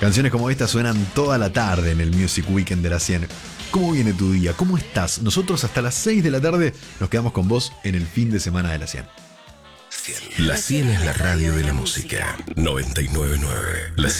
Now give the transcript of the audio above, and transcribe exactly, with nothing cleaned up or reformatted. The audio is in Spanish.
Canciones como esta suenan toda la tarde en el Music Weekend de la cien. ¿Cómo viene tu día? ¿Cómo estás? Nosotros hasta las seis de la tarde nos quedamos con vos en el fin de semana de la cien. La cien es la radio de la música. noventa y nueve punto nueve. La cien.